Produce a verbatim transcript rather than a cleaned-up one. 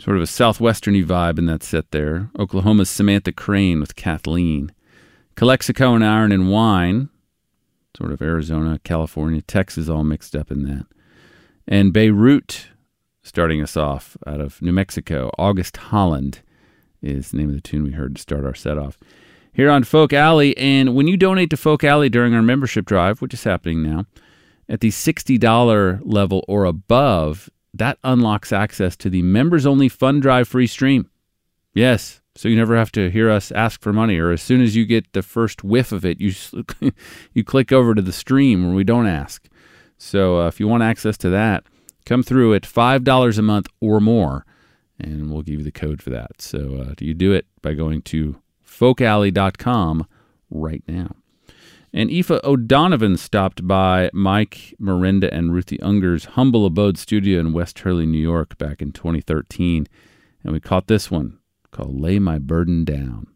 Sort of a southwesterny vibe in that set there. Oklahoma's Samantha Crane with Kathleen. Calexico and Iron and Wine. Sort of Arizona, California, Texas all mixed up in that. And Beirut, starting us off out of New Mexico. August Holland is the name of the tune we heard to start our set off. Here on Folk Alley, and when you donate to Folk Alley during our membership drive, which is happening now, at the sixty dollars level or above, that unlocks access to the members-only Fund Drive free stream. Yes, so you never have to hear us ask for money, or as soon as you get the first whiff of it, you you click over to the stream where we don't ask. So uh, if you want access to that, come through at five dollars a month or more, and we'll give you the code for that. So uh, you do it by going to folk alley dot com right now. And Aoife O'Donovan stopped by Mike, Miranda, and Ruthie Unger's Humble Abode studio in West Hurley, New York back in twenty thirteen. And we caught this one called Lay My Burden Down.